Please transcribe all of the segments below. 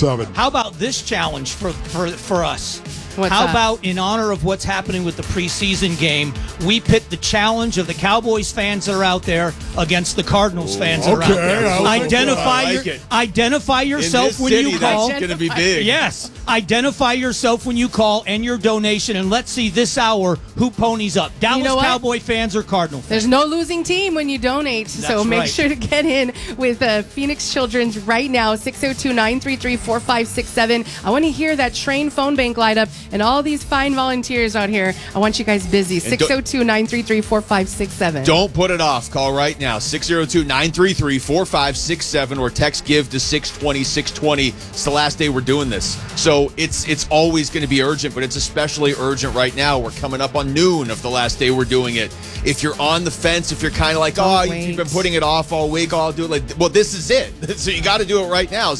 626-456-7. How about this challenge for us? What's How that? about, in honor of what's happening with the preseason game, we pit the challenge of the Cowboys fans that are out there against the Cardinals fans that are out there. I like Identify yourself when you call. That's going to be big. Yes. Identify yourself when you call and your donation, and let's see this hour who ponies up. Dallas know what? Cowboy fans or Cardinal fans? There's no losing team when you donate, so That's make right. sure to get in with Phoenix Children's right now, 602-933-4567. I want to hear that train phone bank light up and all these fine volunteers out here. I want you guys busy, 602-933-4567. Don't put it off. Call right now, 602-933-4567, or text GIVE to 620-620. It's the last day we're doing this. So it's always going to be urgent, but it's especially urgent right now. We're coming up on noon of the last day we're doing it. If you're on the fence, if you're kind of like, you've been putting it off all week, I'll do it. Well, this is it. So you got to do it right now,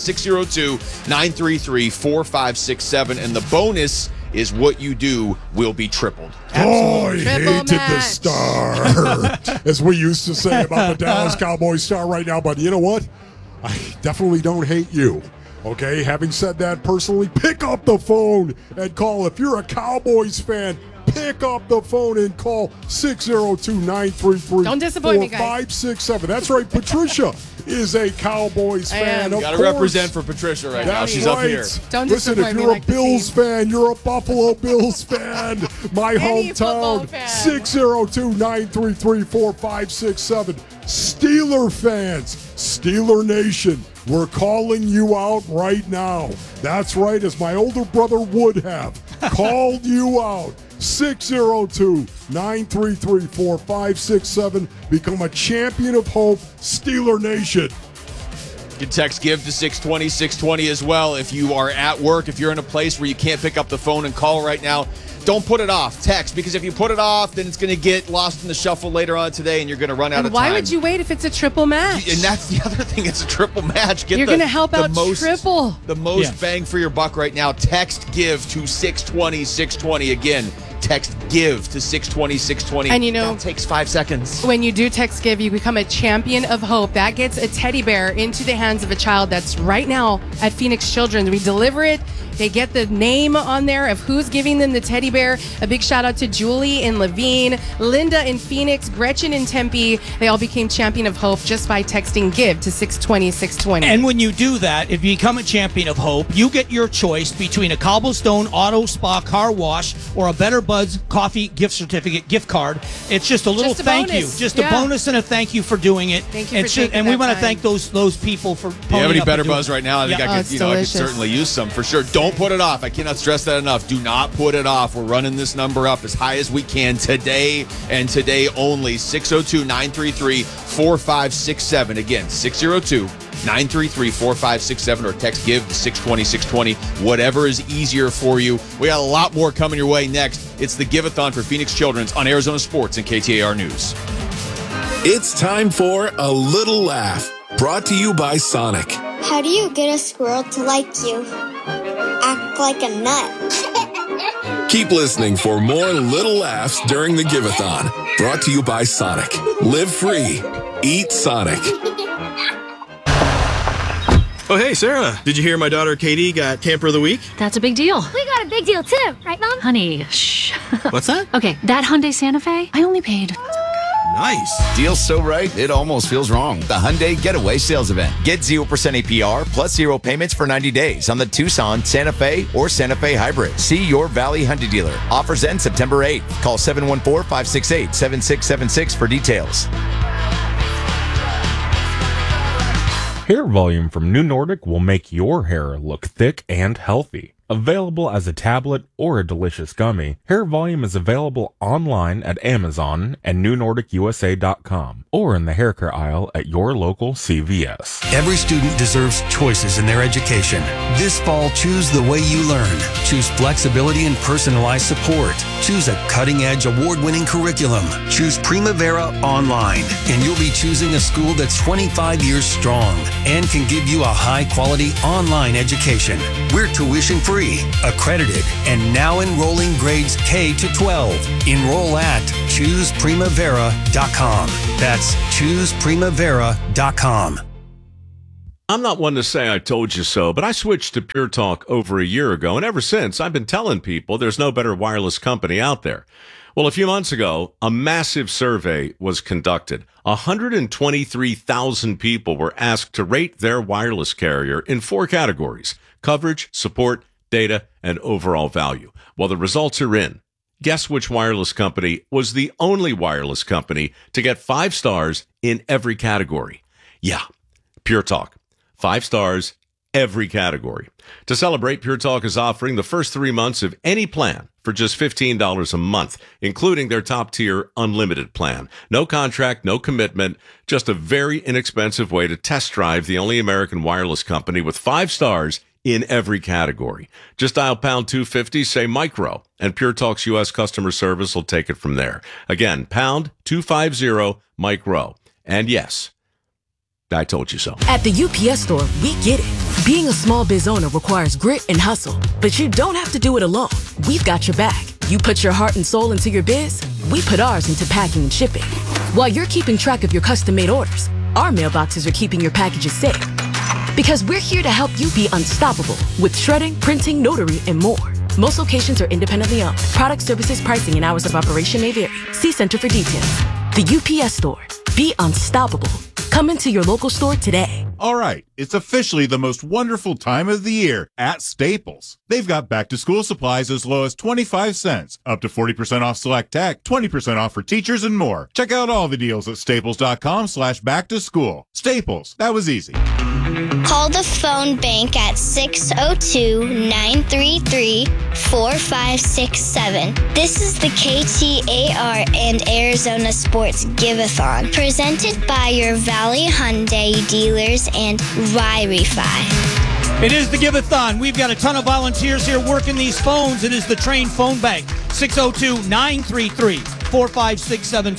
602-933-4567. And the bonus is what you do will be tripled. Oh, I Triple hated the match. star, as we used to say about the Dallas Cowboys star right now. But you know what? I definitely don't hate you. Okay, having said that, personally, pick up the phone and call. If you're a Cowboys fan, pick up the phone and call 602-933-4567. Don't disappoint me, guys. That's right, Patricia is a Cowboys fan. am. Of Got to course. represent for Patricia right now. That's She's right. up here. Don't Listen, if disappoint me you're like a the Bills team. fan, you're a Buffalo Bills fan, my Any football hometown, fan. 602-933-4567. Steeler fans, Steeler Nation, we're calling you out right now. That's right, as my older brother would have called you out. 602-933-4567. Become a champion of hope, Steeler Nation. You can text GIVE to 620-620 as well. If you are at work, if you're in a place where you can't pick up the phone and call right now, don't put it off. Text, because if you put it off, then it's going to get lost in the shuffle later on today, and you're going to run out And of why time. would you wait if it's a triple match? And that's the other thing. It's a triple match. You're going to help out triple. The most Yeah. bang for your buck right now. Text GIVE to 620-620. Again, text GIVE to 620-620. And you know- that takes 5 seconds. When you do text GIVE, you become a champion of hope. That gets a teddy bear into the hands of a child that's right now at Phoenix Children's. We deliver it. They get the name on there of who's giving them the teddy bear. A big shout out to Julie in Levine, Linda in Phoenix, Gretchen in Tempe. They all became champion of hope just by texting GIVE to 620-620. And when you do that, if you become a champion of hope, you get your choice between a Cobblestone Auto Spa car wash or a Better Buds coffee gift certificate gift card. It's just a little Just a thank bonus. you, just Yeah. a bonus and a thank you for doing it. Thank you for It's taking and we that want to time. thank those people for. Do you have any ponying up Better and doing Buzz it. right now? I think Yeah. I Oh, could, it's I could delicious. certainly use some for sure. Don't put it off. I cannot stress that enough. Do not put it off. We're running this number up as high as we can today and today only. 602-933-4567. Again, 602-933-4567, or text GIVE to 620-620. Whatever is easier for you. We got a lot more coming your way next. It's the Give-a-thon for Phoenix Children's on Arizona Sports and KTAR News. It's time for A Little Laugh, brought to you by Sonic. How do you get a squirrel to like you? Act like a nut. Keep listening for more little laughs during the Give-a-thon, brought to you by Sonic. Live free. Eat Sonic. Oh, hey, Sarah. Did you hear my daughter Katie got Camper of the Week? That's a big deal. We got a big deal too, right, Mom? Honey, shh. What's that? Okay, that Hyundai Santa Fe, I only paid. Nice. Deal's so right, it almost feels wrong. The Hyundai Getaway Sales Event. Get 0% APR plus 0 payments for 90 days on the Tucson, Santa Fe, or Santa Fe Hybrid. See your Valley Hyundai dealer. Offers end September 8th. Call 714-568-7676 for details. Hair volume from New Nordic will make your hair look thick and healthy. Available as a tablet or a delicious gummy, Hair Volume is available online at Amazon and NewNordicUSA.com or in the hair care aisle at your local CVS. Every student deserves choices in their education. This fall, choose the way you learn. Choose flexibility and personalized support. Choose a cutting-edge, award-winning curriculum. Choose Primavera Online, and you'll be choosing a school that's 25 years strong and can give you a high-quality online education. We're tuition-free, accredited, and now enrolling grades K to 12. Enroll at ChoosePrimavera.com. That's ChoosePrimavera.com. I'm not one to say I told you so, but I switched to Pure Talk over a year ago, and ever since, I've been telling people there's no better wireless company out there. Well, a few months ago, a massive survey was conducted. 123,000 people were asked to rate their wireless carrier in 4 categories: coverage, support, data, and overall value. Well, the results are in. Guess which wireless company was the only wireless company to get 5 stars in every category? Yeah, Pure Talk. 5 stars, every category. To celebrate, Pure Talk is offering the first 3 months of any plan for just $15 a month, including their top-tier unlimited plan. No contract, no commitment, just a very inexpensive way to test drive the only American wireless company with 5 stars in every category. Just dial pound 250, say micro, and Pure Talk's U.S. customer service will take it from there. Again, pound 250 micro. And yes, I told you so. At the UPS Store, we get it. Being a small biz owner requires grit and hustle, but you don't have to do it alone. We've got your back. You put your heart and soul into your biz, we put ours into packing and shipping. While you're keeping track of your custom-made orders, our mailboxes are keeping your packages safe. Because we're here to help you be unstoppable with shredding, printing, notary, and more. Most locations are independently owned. Product, services, pricing, and hours of operation may vary. See Center for details. The UPS Store. Be unstoppable. Come into your local store today. All right, it's officially the most wonderful time of the year at Staples. They've got back-to-school supplies as low as 25 cents, up to 40% off select tech, 20% off for teachers, and more. Check out all the deals at staples.com/back-to-school. Staples, that was easy. Call the phone bank at 602-933-4567. This is the KTAR and Arizona Sports Give-a-thon, presented by your Valley Hyundai dealers and Y-Refi. It is the Give-a-thon. We've got a ton of volunteers here working these phones. It is the Train Phone Bank. 602-933-4567.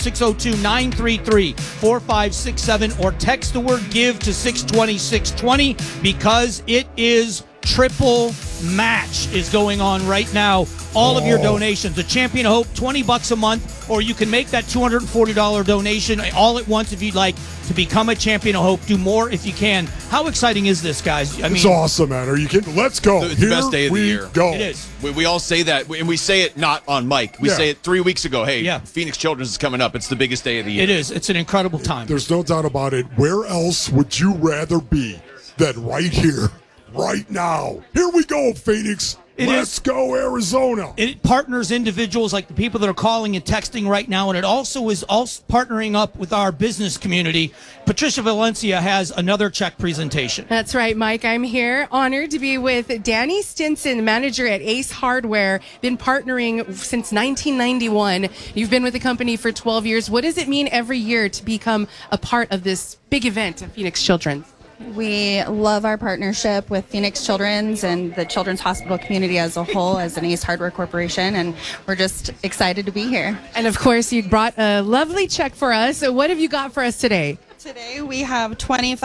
602-933-4567. Or text the word GIVE to 620-620 because it is triple match is going on right now. All of your donations. A Champion of Hope, $20 a month, or you can make that $240 donation all at once if you'd like to become a Champion of Hope. Do more if you can. How exciting is this, guys? I mean, it's awesome, man. Are you kidding? Let's go. It's the best day of the year. Go. It is. We all say that, and we say it not on mic. We say it 3 weeks ago. Hey, Phoenix Children's is coming up. It's the biggest day of the year. It is. It's an incredible time. There's no doubt about it. Where else would you rather be than right here, right now? Here we go, Phoenix. Let's go, Arizona. It partners individuals like the people that are calling and texting right now, and it also is partnering up with our business community. Patricia Valencia has another check presentation. That's right, Mike. I'm here, honored to be with Danny Stinson, manager at Ace Hardware. Been partnering since 1991. You've been with the company for 12 years. What does it mean every year to become a part of this big event at Phoenix Children's? We love our partnership with Phoenix Children's and the Children's Hospital community as a whole as an Ace Hardware Corporation, and we're just excited to be here. And of course, you brought a lovely check for us. So what have you got for us today? Today we have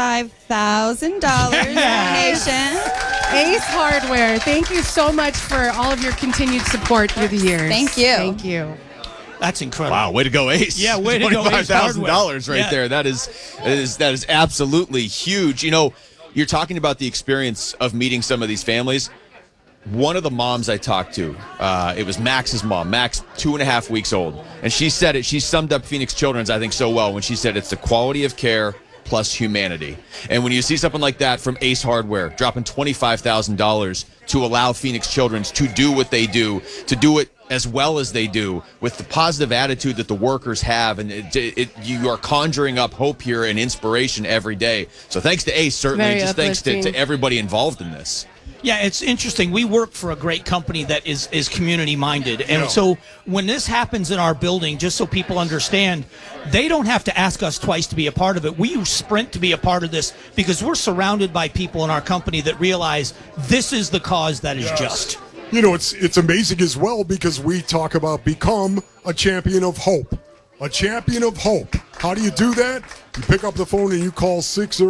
$25,000 donation. Ace Hardware, thank you so much for all of your continued support through the years. Thank you. Thank you. That's incredible. Wow, way to go, Ace. Yeah, way to go, Ace. $25,000 right there. That is absolutely huge. You know, you're talking about the experience of meeting some of these families. One of the moms I talked to, it was Max's mom. Max, 2.5 weeks old. And she said it, she summed up Phoenix Children's, I think, so well when she said it's the quality of care plus humanity. And when you see something like that from Ace Hardware, dropping $25,000 to allow Phoenix Children's to do what they do, to do it as well as they do, with the positive attitude that the workers have, and you are conjuring up hope here and inspiration every day. So thanks to Ace, certainly. Very just thanks to uplifting. everybody involved in this. Yeah, it's interesting. We work for a great company that is community-minded. And so when this happens in our building, just so people understand, they don't have to ask us twice to be a part of it. We use Sprint to be a part of this because we're surrounded by people in our company that realize this is the cause that is just. You know, it's amazing as well because we talk about become a champion of hope. A champion of hope. How do you do that? You pick up the phone and you call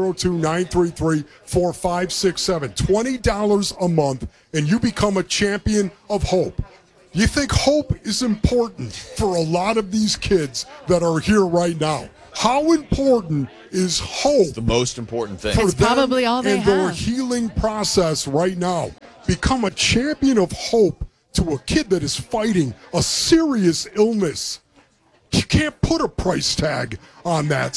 602-933-4567. $20 a month, and you become a champion of hope. You think hope is important for a lot of these kids that are here right now? How important is hope? It's the most important thing. For It's them probably all they and their have. healing process right now. Become a champion of hope to a kid that is fighting a serious illness. You can't put a price tag on that.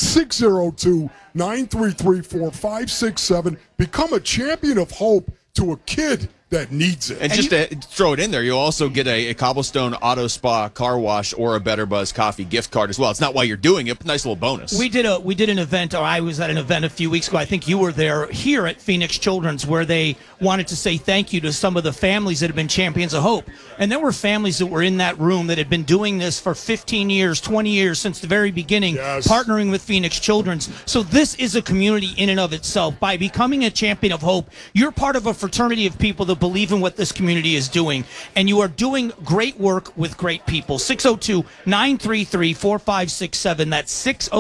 602-933-4567. Become a champion of hope to a kid that needs it. And just to throw it in there, you'll also get a Cobblestone Auto Spa car wash or a Better Buzz coffee gift card as well. It's not why you're doing it, but nice little bonus. We did an event, or I was at an event a few weeks ago. I think you were there here at Phoenix Children's, where they wanted to say thank you to some of the families that have been champions of hope. And there were families that were in that room that had been doing this for 15 years, 20 years, since the very beginning, partnering with Phoenix Children's. So this is a community in and of itself. By becoming a champion of hope, you're part of a fraternity of people that believe in what this community is doing. And you are doing great work with great people. 602-933-4567. That's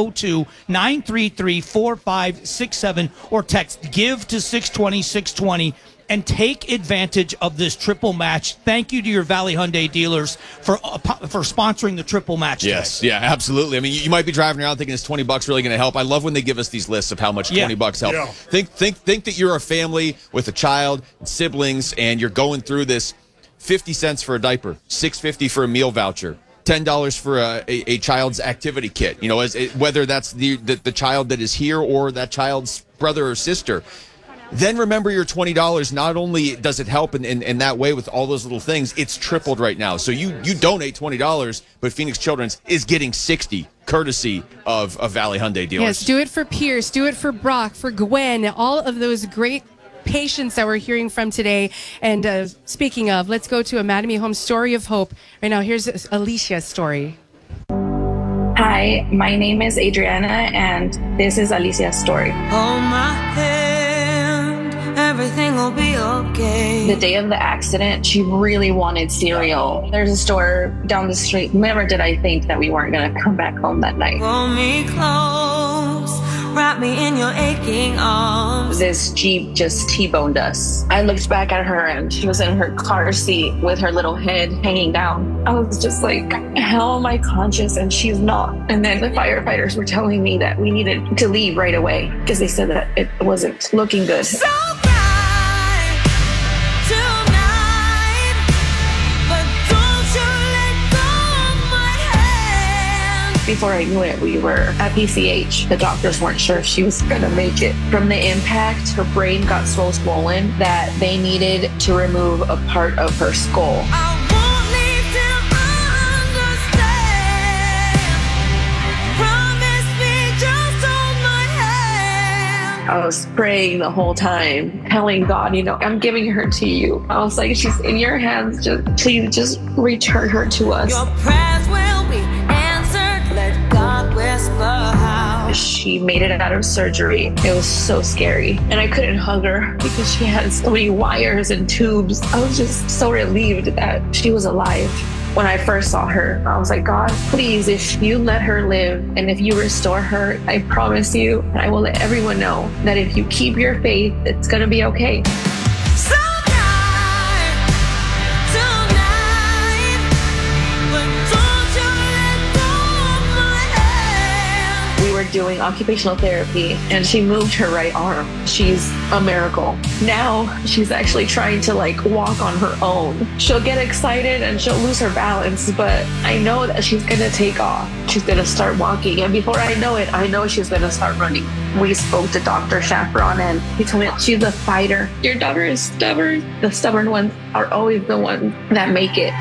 602-933-4567. Or text GIVE to 620-620. And take advantage of this triple match. Thank you to your Valley Hyundai dealers for sponsoring the triple match today. Yes, yeah, absolutely. I mean, you might be driving around thinking, is $20 really going to help? I love when they give us these lists of how much $20 help. Yeah. Think that you're a family with a child and siblings, and you're going through this. 50 cents for a diaper, $6.50 for a meal voucher, $10 for a child's activity kit. You know, whether that's the child that is here or that child's brother or sister. Then remember your $20. Not only does it help in that way with all those little things, it's tripled right now. So you donate $20, but Phoenix Children's is getting $60, courtesy of Valley Hyundai dealers. Yes, do it for Pierce, do it for Brock, for Gwen, all of those great patients that we're hearing from today. And speaking of, let's go to a Mattamy Home story of hope. Right now, here's Alicia's story. Hi, my name is Adriana, and this is Alicia's story. Hold my hand, everything will be okay. The day of the accident, she really wanted cereal. There's a store down the street. Never did I think that we weren't going to come back home that night. Pull me close, wrap me in your aching arms. This Jeep just T-boned us. I looked back at her, and she was in her car seat with her little head hanging down. I was just like, how am I conscious and she's not? And then the firefighters were telling me that we needed to leave right away because they said that it wasn't looking good. So bright tonight, but don't you let go of my hand. Before I knew it, we were at PCH. The doctors weren't sure if she was gonna make it. From the impact, her brain got so swollen that they needed to remove a part of her skull. I was praying the whole time, telling God, I'm giving her to you. I was like, she's in your hands. Please just return her to us. Your prayers will be answered. Let God whisper how. She made it out of surgery. It was so scary. And I couldn't hug her because she had so many wires and tubes. I was just so relieved that she was alive. When I first saw her, I was like, God, please, if you let her live and if you restore her, I promise you, and I will let everyone know that if you keep your faith, it's going to be okay. Doing occupational therapy, and she moved her right arm. She's a miracle. Now she's actually trying to walk on her own. She'll get excited and she'll lose her balance, but I know that she's gonna take off. She's gonna start walking, and before I know it, I know she's gonna start running. We spoke to Dr. Chaperon, and he told me she's a fighter. Your daughter is stubborn. The stubborn ones are always the ones that make it.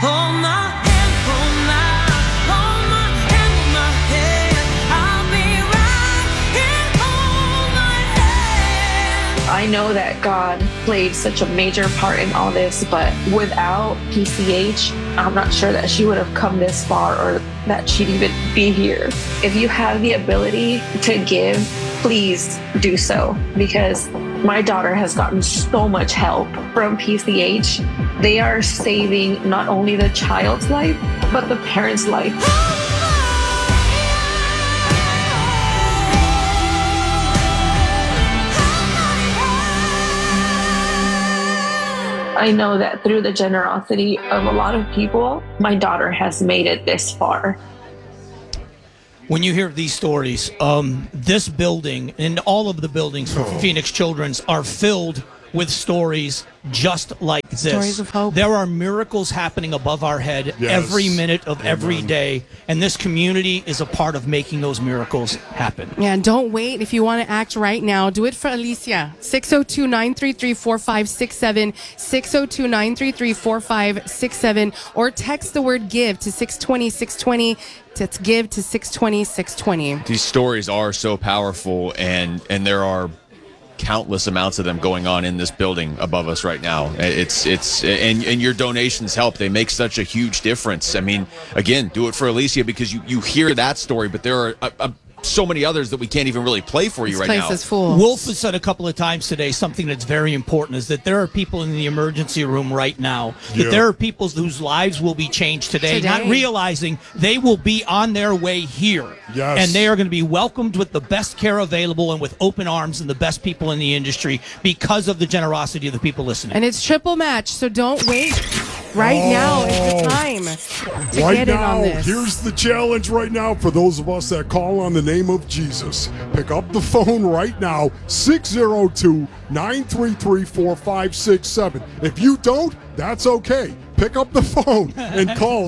I know that God played such a major part in all this, but without PCH, I'm not sure that she would have come this far or that she'd even be here. If you have the ability to give, please do so, because my daughter has gotten so much help from PCH. They are saving not only the child's life, but the parent's life. I know that through the generosity of a lot of people, my daughter has made it this far. When you hear these stories, this building and all of the buildings for Phoenix Children's are filled with stories just like this. Stories of hope. There are miracles happening above our head every minute of every day, and this community is a part of making those miracles happen. Yeah, and don't wait. If you want to act right now, do it for Alicia. 602-933-4567, 602-933-4567, or text the word GIVE to 620-620. That's GIVE to 620-620. These stories are so powerful, and there are countless amounts of them going on in this building above us right now. And your donations help. They make such a huge difference. I mean, again, do it for Alicia, because you hear that story, but there are so many others that we can't even really play for you right now. This place is full. Wolf has said a couple of times today something that's very important, is that there are people in the emergency room right now, that there are people whose lives will be changed today, not realizing they will be on their way here. Yes. And they are going to be welcomed with the best care available and with open arms and the best people in the industry because of the generosity of the people listening. And it's triple match, so don't wait. Right now is the time to Right get in on now, this. here's the challenge right now for those of us that call on the name of Jesus. Pick up the phone right now, 602-933-4567. If you don't, that's okay. Pick up the phone and call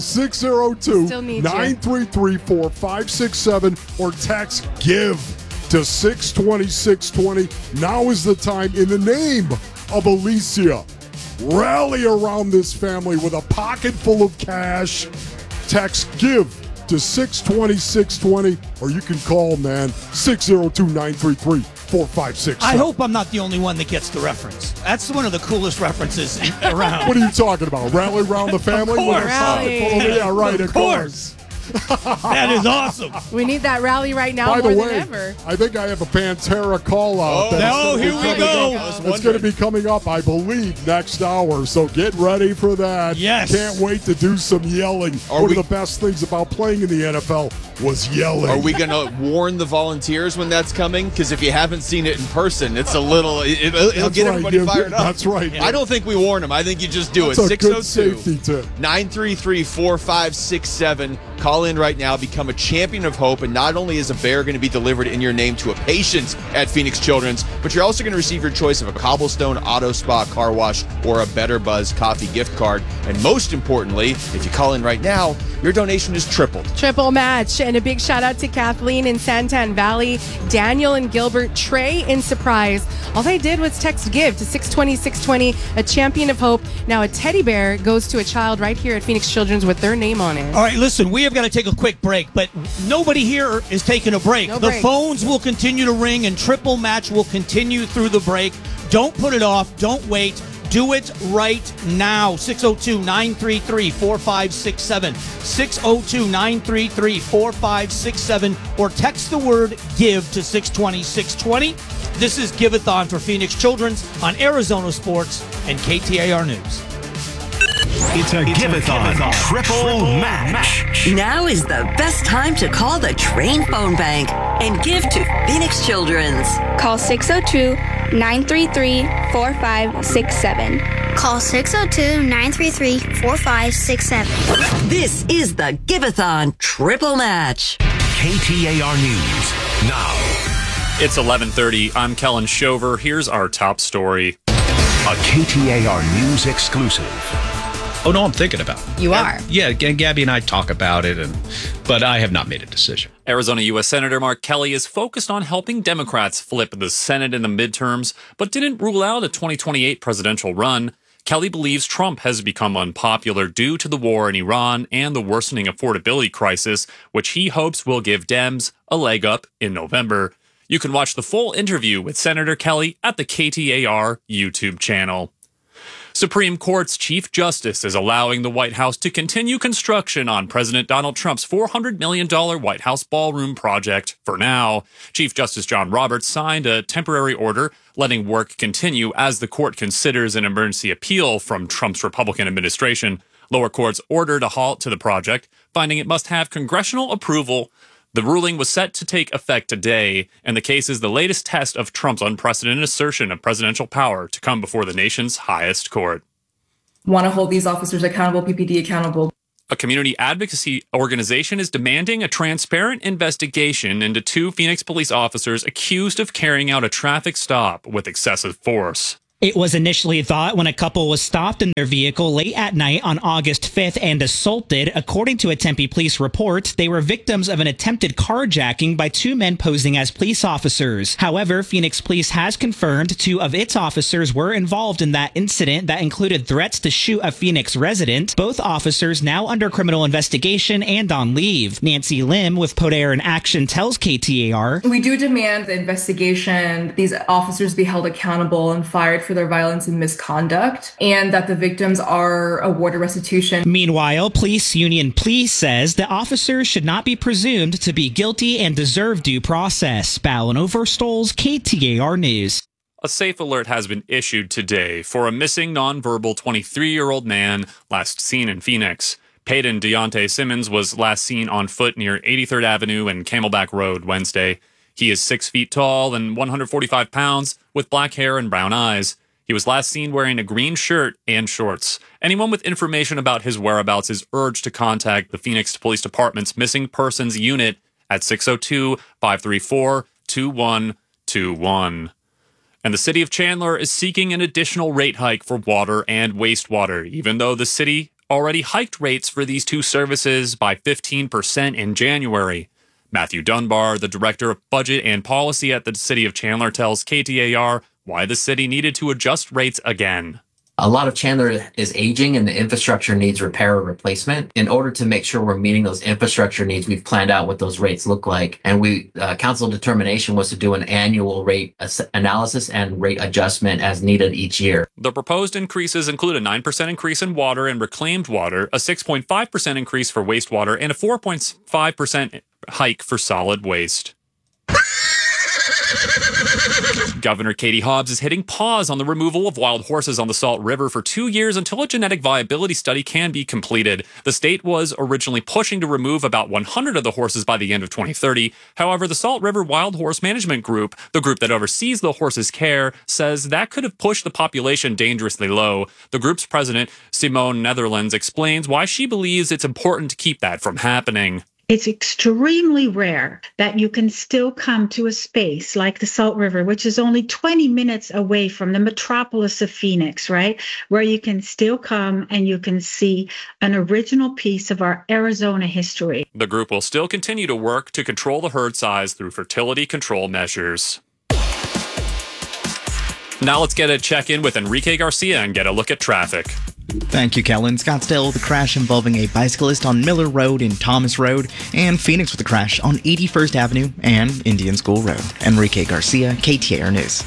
602-933-4567 or text GIVE to 620-620. Now is the time, in the name of Alicia. Rally around this family with a pocket full of cash. Text GIVE to 620-620, or you can call, man, 602-933-4567. I hope I'm not the only one that gets the reference. That's one of the coolest references around. What are you talking about? Rally around the family? Of course. With a pocket full of- yeah, right, Of course. That is awesome. We need that rally right now By the more way, than ever. I think I have a Pantera call out. Here we go. It's going to be coming up, I believe, next hour. So get ready for that. Yes. Can't wait to do some yelling. One of the best things about playing in the NFL was yelling. Are we going to warn the volunteers when that's coming? Because if you haven't seen it in person, it's a little, it'll get everybody fired up. That's right. I don't think we warn them. I think you just do That's it. a good safety tip. 933-4567. Call in right now. Become a champion of hope. And not only is a bear going to be delivered in your name to a patient at Phoenix Children's, but you're also going to receive your choice of a Cobblestone Auto Spa car wash or a Better Buzz coffee gift card. And most importantly, if you call in right now, your donation is tripled. Triple match. And a big shout out to Kathleen in Santan Valley, Daniel and Gilbert, Trey in Surprise. All they did was text GIVE to 620-620, a champion of hope. Now a teddy bear goes to a child right here at Phoenix Children's with their name on it. All right, listen, we have got to take a quick break, but nobody here is taking a break. No the breaks. phones will continue to ring and triple match will continue through the break. Don't put it off. Don't wait. Do it right now. 602-933-4567. 602-933-4567. Or text the word GIVE to 620-620. This is Give-a-thon for Phoenix Children's on Arizona Sports and KTAR News. It's a Give-a-thon triple match. Now is the best time to call the Train Phone Bank and give to Phoenix Children's. Call 602-933-4567. Call 602-933-4567. This is the Give-a-thon triple match. KTAR News now. It's 11:30. I'm Kellen Shover. Here's our top story. A KTAR News exclusive. Oh, no, I'm thinking about it. You are? Yeah, Gabby and I talk about it, but I have not made a decision. Arizona U.S. Senator Mark Kelly is focused on helping Democrats flip the Senate in the midterms, but didn't rule out a 2028 presidential run. Kelly believes Trump has become unpopular due to the war in Iran and the worsening affordability crisis, which he hopes will give Dems a leg up in November. You can watch the full interview with Senator Kelly at the KTAR YouTube channel. Supreme Court's Chief Justice is allowing the White House to continue construction on President Donald Trump's $400 million White House ballroom project for now. Chief Justice John Roberts signed a temporary order letting work continue as the court considers an emergency appeal from Trump's Republican administration. Lower courts ordered a halt to the project, finding it must have congressional approval. The ruling was set to take effect today, and the case is the latest test of Trump's unprecedented assertion of presidential power to come before the nation's highest court. Want to hold these officers accountable, PPD accountable. A community advocacy organization is demanding a transparent investigation into 2 Phoenix police officers accused of carrying out a traffic stop with excessive force. It was initially thought when a couple was stopped in their vehicle late at night on August 5th and assaulted. According to a Tempe police report, they were victims of an attempted carjacking by 2 men posing as police officers. However, Phoenix Police has confirmed 2 of its officers were involved in that incident that included threats to shoot a Phoenix resident. Both officers now under criminal investigation and on leave. Nancy Lim with Podair in Action tells KTAR, "We do demand the investigation, that these officers be held accountable and fired for their violence and misconduct, and that the victims are awarded restitution." Meanwhile, Police Union Police says the officers should not be presumed to be guilty and deserve due process. Ballin Overstoles, KTAR News. A safe alert has been issued today for a missing nonverbal 23-year-old man last seen in Phoenix. Peyton Deontay Simmons was last seen on foot near 83rd Avenue and Camelback Road Wednesday. He is 6 feet tall and 145 pounds with black hair and brown eyes. He was last seen wearing a green shirt and shorts. Anyone with information about his whereabouts is urged to contact the Phoenix Police Department's Missing Persons Unit at 602-534-2121. And the city of Chandler is seeking an additional rate hike for water and wastewater, even though the city already hiked rates for these 2 services by 15% in January. Matthew Dunbar, the director of budget and policy at the city of Chandler, tells KTAR why the city needed to adjust rates again. A lot of Chandler is aging and the infrastructure needs repair or replacement. In order to make sure we're meeting those infrastructure needs, we've planned out what those rates look like. And council determination was to do an annual rate analysis and rate adjustment as needed each year. The proposed increases include a 9% increase in water and reclaimed water, a 6.5% increase for wastewater, and a 4.5% hike for solid waste. Governor Katie Hobbs is hitting pause on the removal of wild horses on the Salt River for 2 years until a genetic viability study can be completed. The state was originally pushing to remove about 100 of the horses by the end of 2030. However, the Salt River Wild Horse Management Group, the group that oversees the horses' care, says that could have pushed the population dangerously low. The group's president, Simone Netherlands, explains why she believes it's important to keep that from happening. It's extremely rare that you can still come to a space like the Salt River, which is only 20 minutes away from the metropolis of Phoenix, right? Where you can still come and you can see an original piece of our Arizona history. The group will still continue to work to control the herd size through fertility control measures. Now let's get a check-in with Enrique Garcia and get a look at traffic. Thank you, Kellen. Scottsdale with a crash involving a bicyclist on Miller Road and Thomas Road, and Phoenix with a crash on 81st Avenue and Indian School Road. Enrique Garcia, KTAR News.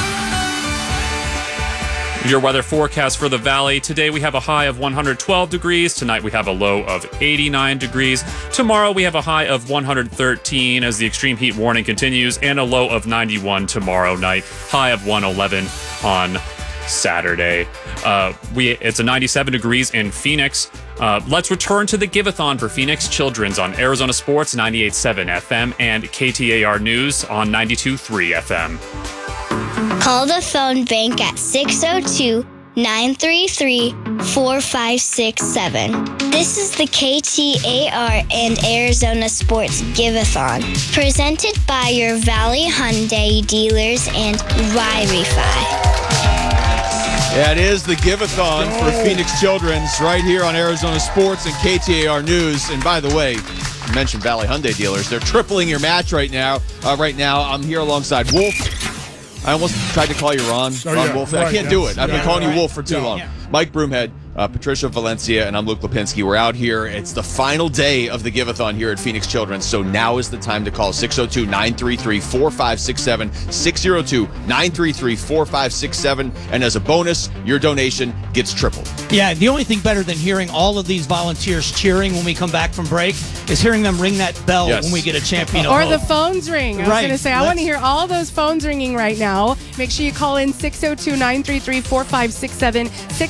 Your weather forecast for the valley. Today we have a high of 112 degrees. Tonight we have a low of 89 degrees. Tomorrow we have a high of 113 as the extreme heat warning continues, and a low of 91 tomorrow night. High of 111 on Saturday. It's a 97 degrees in Phoenix. Let's return to the Give-a-thon for Phoenix Children's on Arizona Sports 98.7 FM and KTAR News on 92.3 FM. Call the phone bank at 602-933-4567. This is the KTAR and Arizona Sports Give-a-thon, presented by your Valley Hyundai dealers and Wi-Fi. Yeah, it is the Give-a-thon for Phoenix Children's right here on Arizona Sports and KTAR News. And by the way, you mentioned Valley Hyundai dealers. They're tripling your match right now. I'm here alongside Wolf. I almost tried to call you Ron Wolf. I can't do it. I've been calling you Wolf for too long. Mike Broomhead, Patricia Valencia, and I'm Luke Lipinski. We're out here. It's the final day of the Give-a-thon here at Phoenix Children's, so now is the time to call 602-933-4567, 602-933-4567, and as a bonus, your donation gets tripled. Yeah, the only thing better than hearing all of these volunteers cheering when we come back from break is hearing them ring that bell when we get a champion. Or the phones ring. I was going to say, I want to hear all those phones ringing right now. Make sure you call in 602-933-4567,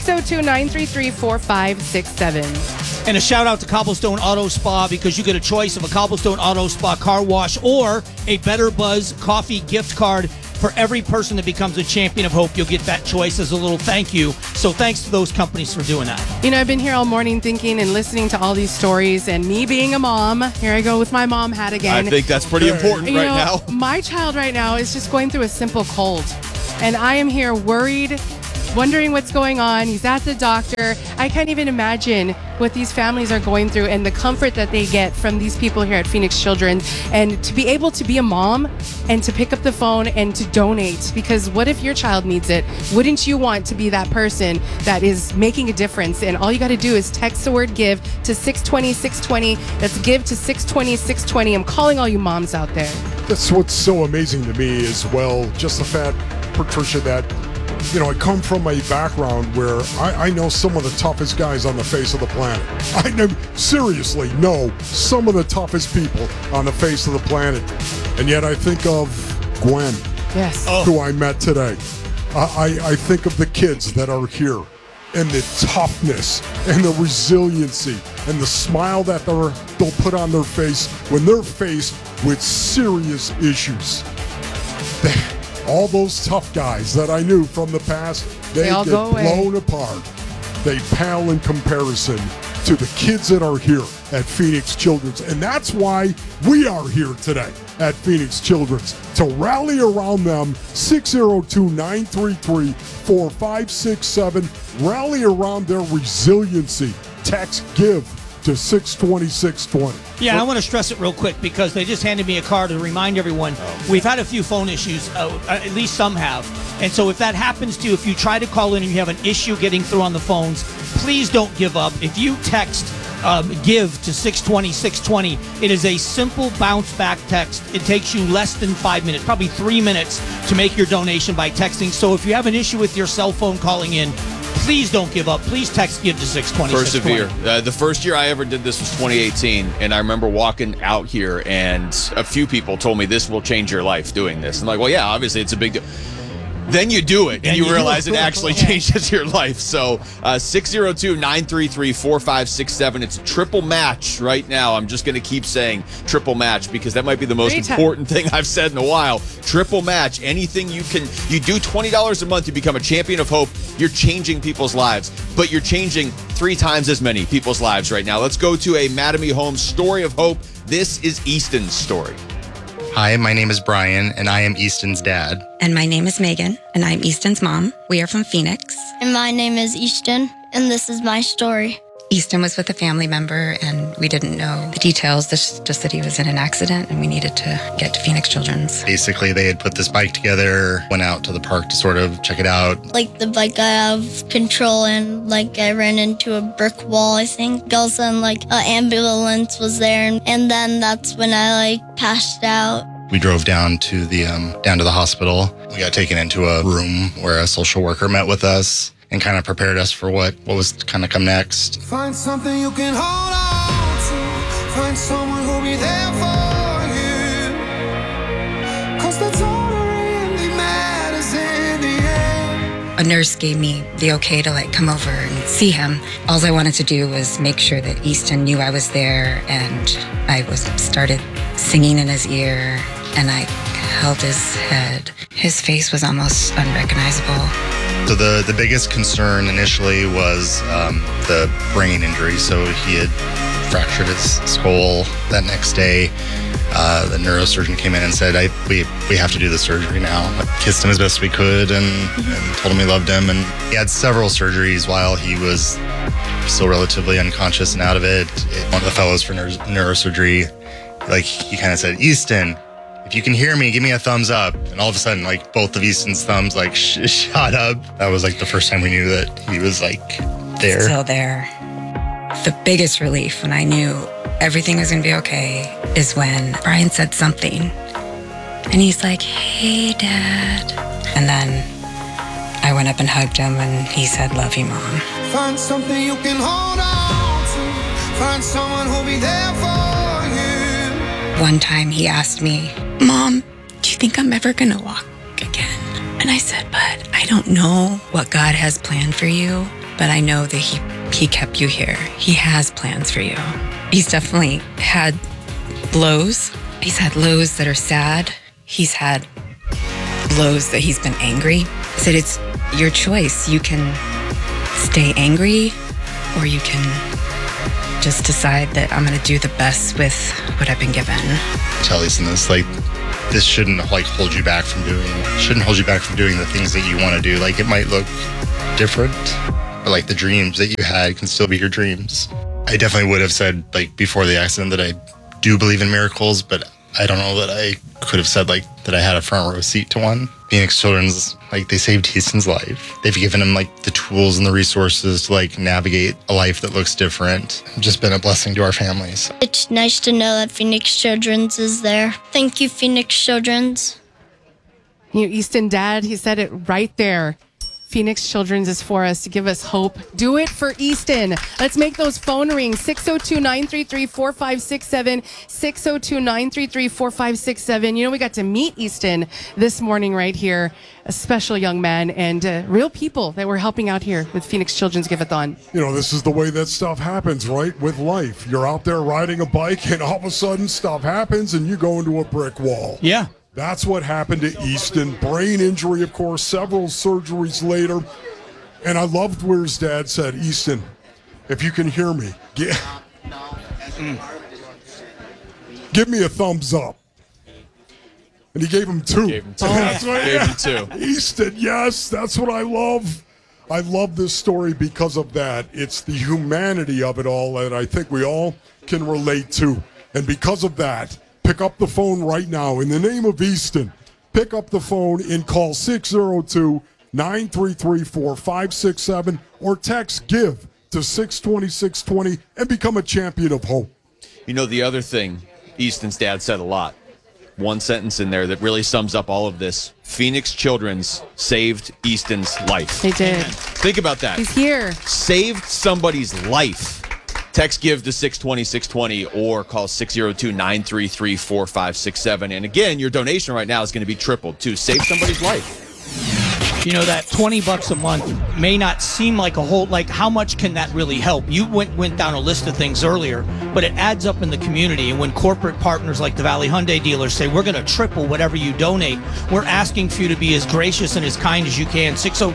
602-933-4567. And a shout out to Cobblestone Auto Spa, because you get a choice of a Cobblestone Auto Spa car wash or a Better Buzz coffee gift card. For every person that becomes a champion of hope, you'll get that choice as a little thank you. So thanks to those companies for doing that. You know, I've been here all morning thinking and listening to all these stories, and me being a mom, here I go with my mom hat again. I think that's pretty important You right know, now. My child right now is just going through a simple cold, and I am here worried, wondering what's going on. He's at the doctor. I can't even imagine what these families are going through and the comfort that they get from these people here at Phoenix Children's. And to be able to be a mom and to pick up the phone and to donate, because what if your child needs it? Wouldn't you want to be that person that is making a difference? And all you got to do is text the word give to 620-620. That's give to 620-620. I'm calling all you moms out there. That's what's so amazing to me as well. Just the fact, Patricia, that you know, I come from a background where I know some of the toughest guys on the face of the planet. I seriously know some of the toughest people on the face of the planet. And yet I think of Gwen, yes, who I met today. I think of the kids that are here and the toughness and the resiliency and the smile that they'll put on their face when they're faced with serious issues. All those tough guys that I knew from the past, they all get go away. blown apart. They pale in comparison to the kids that are here at Phoenix Children's. And that's why we are here today at Phoenix Children's, to rally around them. 602-933-4567. Rally around their resiliency. Text GIVE to 620-620. Yeah, and I want to stress it real quick because they just handed me a card to remind everyone we've had a few phone issues, at least some have. And so if that happens to you, if you try to call in and you have an issue getting through on the phones, please don't give up. If you text give to 620-620, it is a simple bounce back text. It takes you less than 5 minutes, probably 3 minutes to make your donation by texting. So if you have an issue with your cell phone calling in, please don't give up. Please text give to 620. Persevere. The first year I ever did this was 2018, and I remember walking out here, and a few people told me this will change your life doing this. I'm like, well, yeah, obviously it's a big deal. Then you do it, and you realize it actually changes your life. So 602-933-4567. It's a triple match right now. I'm just going to keep saying triple match because that might be the most important thing I've said in a while. Triple match. Anything you do $20 a month to become a champion of hope. You're changing people's lives, but you're changing 3 times as many people's lives right now. Let's go to a Mattamy Homes story of hope. This is Easton's story. Hi, my name is Brian, and I am Easton's dad. And my name is Megan, and I'm Easton's mom. We are from Phoenix. And my name is Easton, and this is my story. Easton was with a family member, and we didn't know the details, just that he was in an accident, and we needed to get to Phoenix Children's. Basically, they had put this bike together, went out to the park to sort of check it out. Like, the bike got out of control, and, I ran into a brick wall, I think. All of a sudden, an ambulance was there, and then that's when I, passed out. We drove down to the hospital. We got taken into a room where a social worker met with us and kind of prepared us for what was kind of come next. Find something you can hold on to. Find someone who'll be there for you. 'Cause that's all that really matters in the end. A nurse gave me the okay to come over and see him. All I wanted to do was make sure that Easton knew I was there, and I started singing in his ear, and I held his head. His face was almost unrecognizable. So the biggest concern initially was the brain injury. So he had fractured his skull. That next day, the neurosurgeon came in and said, we have to do the surgery now. I kissed him as best we could and told him we loved him. And he had several surgeries while he was still relatively unconscious and out of it. One of the fellows for neurosurgery, he kind of said, Easton, if you can hear me, give me a thumbs up. And all of a sudden, both of Easton's thumbs, shot up. That was, the first time we knew that he was, there. Still there. The biggest relief when I knew everything was going to be okay is when Brian said something. And he's like, hey, Dad. And then I went up and hugged him, and he said, love you, Mom. Find something you can hold on to. Find someone who'll be there for you. One time he asked me, Mom, do you think I'm ever going to walk again? And I said, but I don't know what God has planned for you, but I know that he kept you here. He has plans for you. He's definitely had lows. He's had lows that are sad. He's had blows that he's been angry. I said, it's your choice. You can stay angry, or you can just decide that I'm going to do the best with what I've been given. Tell Easton this, like, this shouldn't hold you back from doing the things that you want to do. Like, it might look different, but like the dreams that you had can still be your dreams. I definitely would have said, like, before the accident that I do believe in miracles, but I don't know that I could have said, like, that I had a front row seat to one. Phoenix Children's, like, they saved Easton's life. They've given him, like, the tools and the resources to, like, navigate a life that looks different. It's just been a blessing to our families. It's nice to know that Phoenix Children's is there. Thank you, Phoenix Children's. Easton, Dad, he said it right there. Phoenix Children's is for us to give us hope. Do it for Easton. Let's make those phone rings. 602-933-4567. 602-933-4567. You know, we got to meet Easton this morning right here. A special young man and real people that were helping out here with Phoenix Children's Give-A-Thon. You know, this is the way that stuff happens, right? With life. You're out there riding a bike and all of a sudden stuff happens and you go into a brick wall. Yeah. That's what happened to Easton. Brain injury, of course, several surgeries later. And I loved where his dad said, Easton, if you can hear me, give me a thumbs up. And he gave him two. Gave him two. Easton, yes, that's what I love. I love this story because of that. It's the humanity of it all that I think we all can relate to. And because of that, pick up the phone right now. In the name of Easton, pick up the phone and call 602-933-4567 or text GIVE to 620-620 and become a champion of hope. You know, the other thing Easton's dad said a lot, one sentence in there that really sums up all of this. Phoenix Children's saved Easton's life. They did. Think about that. He's here. Saved somebody's life. Text GIVE to 620-620 or call 602-933-4567. And again, your donation right now is going to be tripled to save somebody's life. You know, that $20 a month may not seem like a whole, like how much can that really help? You went down a list of things earlier, but it adds up in the community. And when corporate partners like the Valley Hyundai dealers say, we're going to triple whatever you donate, we're asking for you to be as gracious and as kind as you can.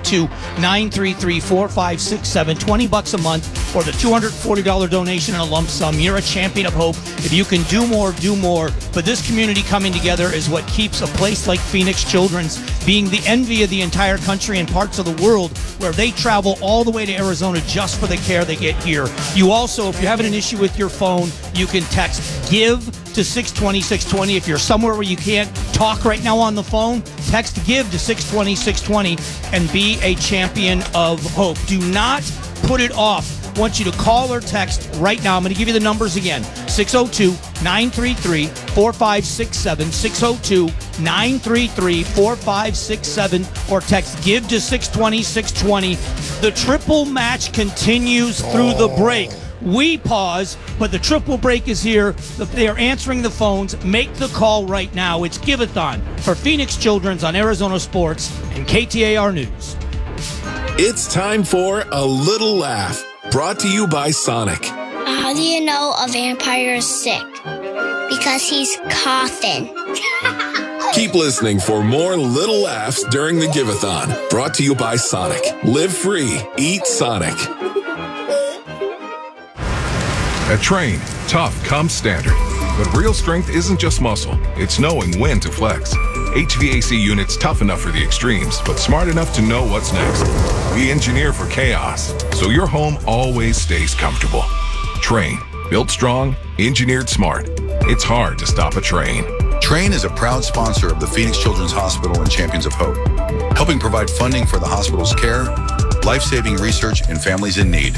602-933-4567, $20 a month, or the $240 donation in a lump sum. You're a champion of hope. If you can do more, do more. But this community coming together is what keeps a place like Phoenix Children's being the envy of the entire country and parts of the world, where they travel all the way to Arizona just for the care they get here. You also, if you're having an issue with your phone, you can text GIVE to 620-620. If you're somewhere where you can't talk right now on the phone, text GIVE to 620-620 and be a champion of hope. Do not put it off. I want you to call or text right now. I'm going to give you the numbers again. 602-933-4567, 602-933-4567, or text GIVE to 620-620. The triple match continues through the break. We pause, but the triple break is here. They are answering the phones. Make the call right now. It's Give-A-Thon for Phoenix Children's on Arizona Sports and KTAR News. It's time for A Little Laugh, brought to you by Sonic. How do you know a vampire is sick? Because he's coughing. Keep listening for more little laughs during the Give-A-Thon, brought to you by Sonic. Live free, eat Sonic. At Train, tough comes standard. But real strength isn't just muscle, it's knowing when to flex. HVAC units tough enough for the extremes, but smart enough to know what's next. We engineer for chaos, so your home always stays comfortable. Train, built strong, engineered smart. It's hard to stop a train. Train is a proud sponsor of the Phoenix Children's Hospital and Champions of Hope, helping provide funding for the hospital's care, life-saving research, and families in need.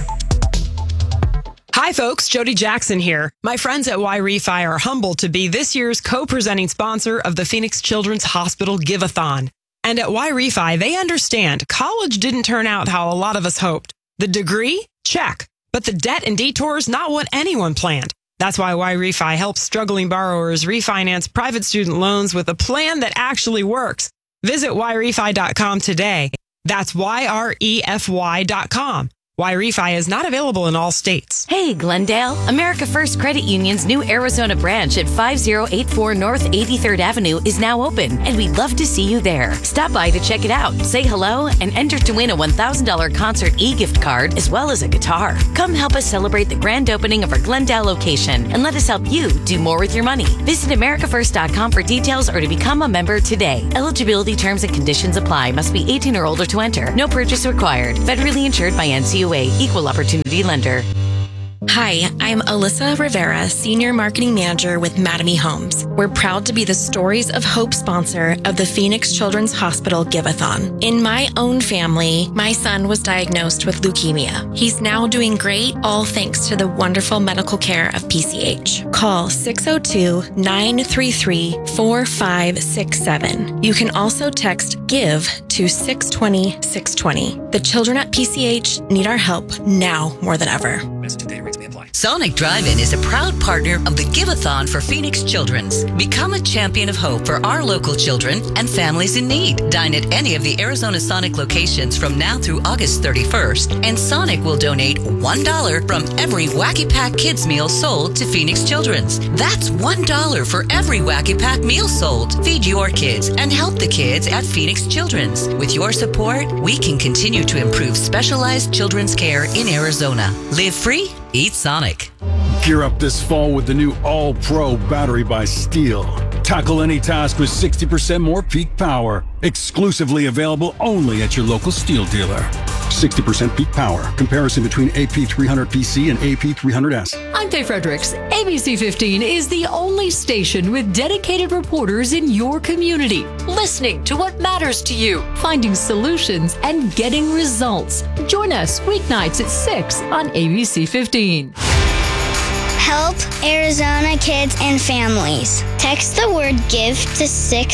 Hi folks, Jody Jackson here. My friends at Y-Refi are humbled to be this year's co-presenting sponsor of the Phoenix Children's Hospital Give-A-Thon. And at Y-Refi, they understand college didn't turn out how a lot of us hoped. The degree? Check. But the debt and detours, not what anyone planned. That's why Y-Refi helps struggling borrowers refinance private student loans with a plan that actually works. Visit YRefi.com today. That's YREFY.com. Y-Refi is not available in all states. Hey, Glendale. America First Credit Union's new Arizona branch at 5084 North 83rd Avenue is now open, and we'd love to see you there. Stop by to check it out, say hello, and enter to win a $1,000 concert e-gift card as well as a guitar. Come help us celebrate the grand opening of our Glendale location and let us help you do more with your money. Visit AmericaFirst.com for details or to become a member today. Eligibility terms and conditions apply. Must be 18 or older to enter. No purchase required. Federally insured by NCUA. Equal Opportunity Lender. Hi, I'm Alyssa Rivera, Senior Marketing Manager with Mattamy Homes. We're proud to be the Stories of Hope sponsor of the Phoenix Children's Hospital Give-a-thon. In my own family, my son was diagnosed with leukemia. He's now doing great, all thanks to the wonderful medical care of PCH. Call 602-933-4567. You can also text GIVE to 620-620. The children at PCH need our help now more than ever. Sonic Drive-In is a proud partner of the Give-a-thon for Phoenix Children's. Become a champion of hope for our local children and families in need. Dine at any of the Arizona Sonic locations from now through August 31st, and Sonic will donate $1 from every Wacky Pack Kids meal sold to Phoenix Children's. That's $1 for every Wacky Pack meal sold. Feed your kids and help the kids at Phoenix Children's. With your support, we can continue to improve specialized children's care in Arizona. Live free, eat Sonic. Gear up this fall with the new All-Pro battery by Steel. Tackle any task with 60% more peak power. Exclusively available only at your local Steel dealer. 60% peak power. Comparison between AP300PC and AP300S. I'm Faye Fredericks. ABC 15 is the only station with dedicated reporters in your community, listening to what matters to you, finding solutions, and getting results. Join us weeknights at 6 on ABC 15. Help Arizona kids and families. Text the word GIVE to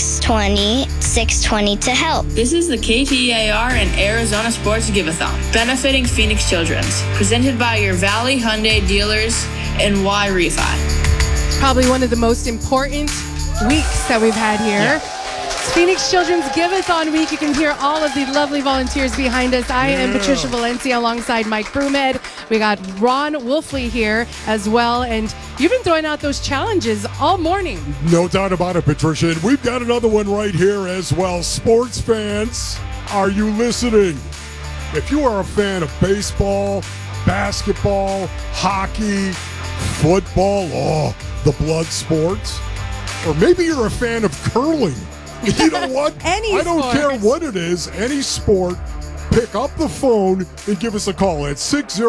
620-620 to help. This is the KTAR and Arizona Sports Give-a-thon, benefiting Phoenix Children's, presented by your Valley Hyundai dealers and Y-Refi. Probably one of the most important weeks that we've had here. It's Phoenix Children's Give-a-thon week. You can hear all of the lovely volunteers behind us. I am Patricia Valencia alongside Mike Broomhead. We got Ron Wolfley here as well. And you've been throwing out those challenges all morning. No doubt about it, Patricia. And we've got another one right here as well. Sports fans, are you listening? If you are a fan of baseball, basketball, hockey, football, the blood sports, or maybe you're a fan of curling. You know what? I don't care what it is, any sport, pick up the phone and give us a call at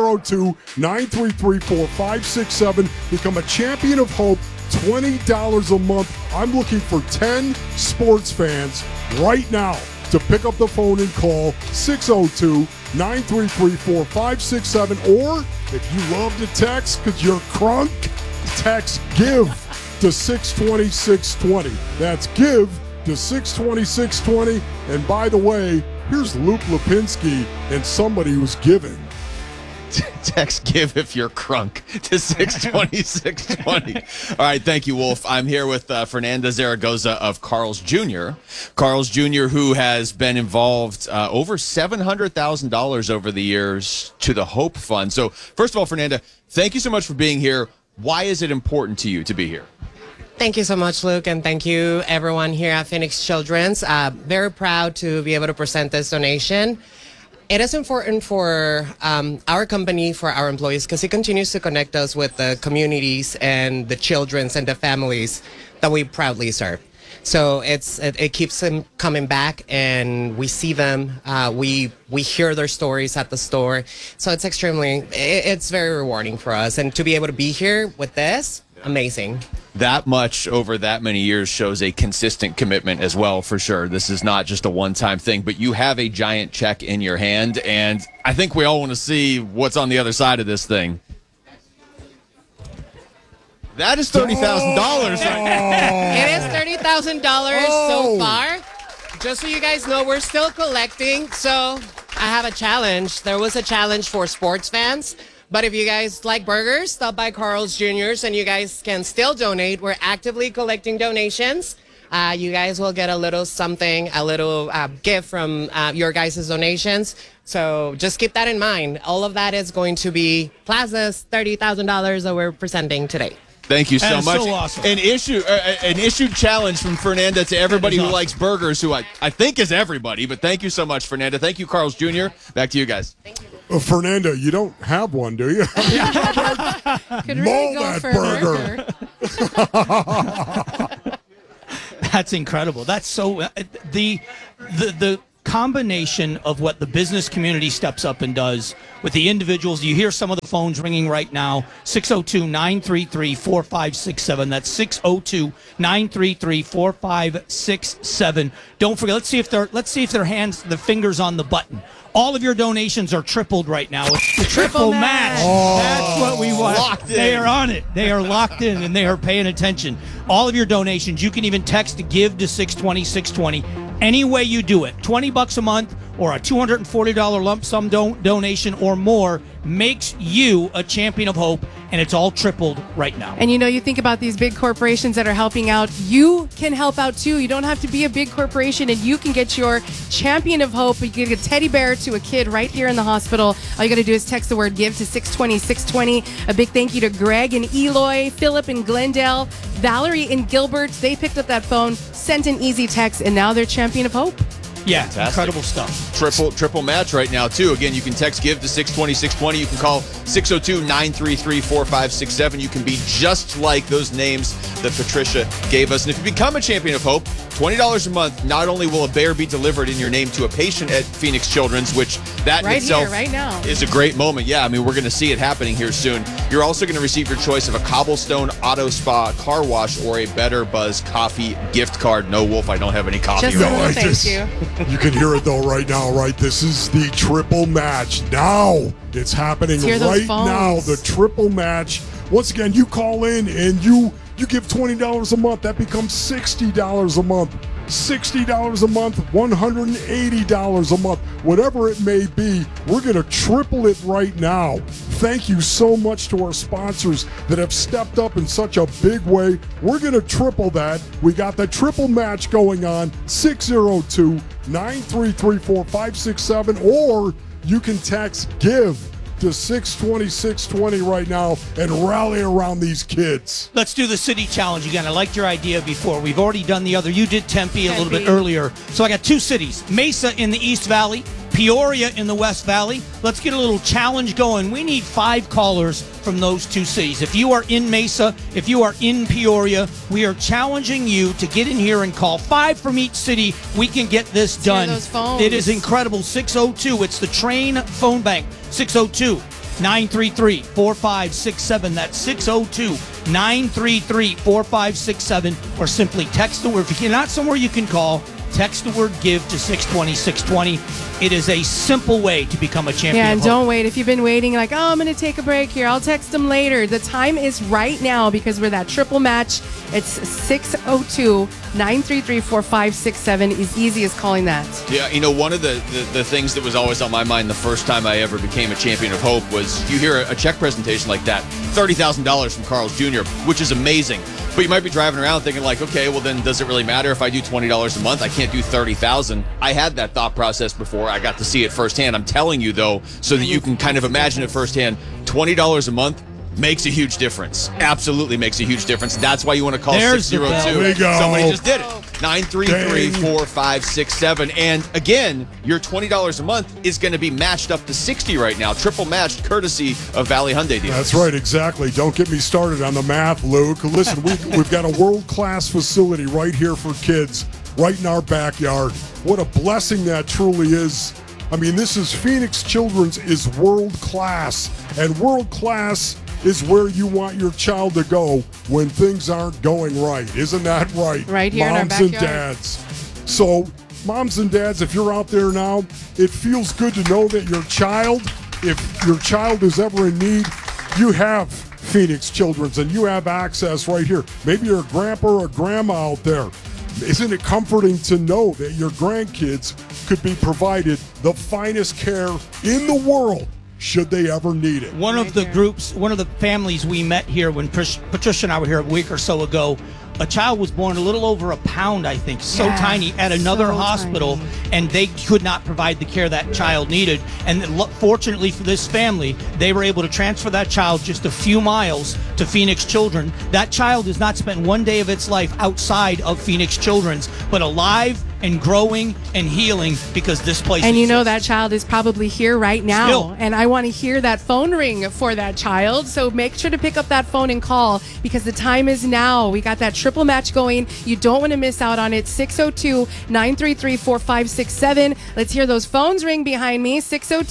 602-933-4567. Become a champion of hope, $20 a month. I'm looking for 10 sports fans right now to pick up the phone and call 602-933-4567. Or if you love to text because you're crunk, text GIVE to 620-620. That's GIVE to 620-620. And by the way, here's Luke Lipinski and somebody who's giving. Text GIVE if you're crunk to 620-620. All right, thank you, Wolf. I'm here with Fernanda Zaragoza of Carl's Jr. Carl's Jr., who has been involved over $700,000 over the years to the Hope Fund. So first of all, Fernanda, thank you so much for being here. Why is it important to you to be here? Thank you so much, Luke, and thank you everyone here at Phoenix Children's. Very proud to be able to present this donation. It is important for our company, for our employees, because it continues to connect us with the communities and the children's and the families that we proudly serve. So it keeps them coming back, and we see them. We hear their stories at the store. So it's it's very rewarding for us, and to be able to be here with this, amazing. That much over that many years shows a consistent commitment as well, for sure. This is not just a one-time thing, but you have a giant check in your hand, and I think we all want to see what's on the other side of this thing. That is $30,000 right now. It is $30,000 so far. Just so you guys know, we're still collecting. So I have a challenge. There was a challenge for sports fans. But if you guys like burgers, stop by Carl's Jr.'s and you guys can still donate. We're actively collecting donations. You guys will get a little something, a little gift from your guys' donations. So just keep that in mind. All of that is going to be Plaza's $30,000 that we're presenting today. Thank you so That is much. so awesome. An issued challenge from Fernanda to everybody who awesome. likes burgers, who I think is everybody. But thank you so much, Fernanda. Thank you, Carl's Jr. Back to you guys. Fernanda, you don't have one, do you? Could really go that for a burger. That's incredible. That's so the combination of what the business community steps up and does with the individuals. You hear some of the phones ringing right now. 602-933-4567. That's 602-933-4567. Don't forget. Let's see if their the fingers on the button. All of your donations are tripled right now. It's the triple match. That's what we want. Locked in. They are on it. They are locked in and they are paying attention. All of your donations, you can even text GIVE to 620-620. Any way you do it, $20 a month or a $240 lump sum donation or more makes you a champion of hope, and it's all tripled right now. And you think about these big corporations that are helping out. You can help out too. You don't have to be a big corporation, and you can get your champion of hope. You can get a teddy bear to a kid right here in the hospital. All you got to do is text the word GIVE to 620-620. A big thank you to Greg and Eloy, Philip and Glendale, Valerie and Gilbert. They picked up that phone, sent an easy text, and now they're champion of hope. Yeah, Fantastic. incredible stuff. Triple match right now, too. Again, you can text GIVE to 620-620. You can call 602-933-4567. You can be just like those names that Patricia gave us. And if you become a champion of hope, $20 a month, not only will a bear be delivered in your name to a patient at Phoenix Children's, which that in itself here, right now. is a great moment. Yeah, I mean, we're going to see it happening here soon. You're also going to receive your choice of a Cobblestone Auto Spa car wash or a Better Buzz coffee gift card. No, Wolf, I don't have any coffee. Just right a now. little thank you. You can hear it though right now, right? This is the triple match. Now it's happening Let's hear those right phones. now. The triple match. Once again, you call in and you give $20 a month. That becomes $60 a month. $60 a month, $180 a month, whatever it may be, we're going to triple it right now. Thank you so much to our sponsors that have stepped up in such a big way. We're going to triple that. We got the triple match going on, 602-933-4567, or you can text GIVE to 620-620 right now and rally around these kids. Let's do the city challenge again. I liked your idea before. We've already done the other. You did Tempe a little bit earlier. So I got two cities, Mesa in the East Valley, Peoria in the West Valley. Let's get a little challenge going. We need 5 callers from those two cities. If you are in Mesa, if you are in Peoria, we are challenging you to get in here and call 5 from each city. We can get this done. those phones. It is incredible. 602. It's the Train phone bank. 602-933-4567. That's 602-933-4567. Or simply text the word. If you're not somewhere you can call, text the word GIVE to 620-620. It is a simple way to become a champion. Yeah, and of hope. don't wait. If you've been waiting, like, I'm going to take a break here, I'll text them later. The time is right now because we're that triple match. It's 602-933-4567. As easy as calling that. Yeah, one of the things that was always on my mind the first time I ever became a champion of hope was you hear a check presentation like that, $30,000 from Carl's Jr., which is amazing. But you might be driving around thinking like, okay, well then does it really matter if I do $20 a month? I can't do $30,000. I had that thought process before. I got to see it firsthand. I'm telling you though, so that you can kind of imagine it firsthand, $20 a month makes a huge difference. Absolutely makes a huge difference. That's why you want to call There's the 602. bell. There you go. Somebody just did it. 933-4567. And again, your $20 a month is going to be matched up to $60 right now. Triple matched courtesy of Valley Hyundai dealers. That's right, exactly. Don't get me started on the math, Luke. Listen, we've got a world-class facility right here for kids, right in our backyard. What a blessing that truly is. I mean, this is Phoenix Children's is world-class, and world-class is where you want your child to go when things aren't going right. Isn't that right? Right here in our Moms and backyard. dads. So, moms and dads, if you're out there now, it feels good to know that your child, if your child is ever in need, you have Phoenix Children's and you have access right here. Maybe you're a grandpa or a grandma out there. Isn't it comforting to know that your grandkids could be provided the finest care in the world should they ever need it? One of the families we met here when Patricia and I were here a week or so ago a child was born a little over a pound, I think, so Yes, tiny at another so hospital, tiny. and they could not provide the care that child needed. And fortunately for this family, they were able to transfer that child just a few miles to Phoenix Children. That child has not spent one day of its life outside of Phoenix Children's, but alive and growing and healing because this place And you know exists. that child is probably here right now. Still. And I want to hear that phone ring for that child. So make sure to pick up that phone and call because the time is now. We got that triple match going. You don't want to miss out on it. 602-933-4567. Let's hear those phones ring behind me.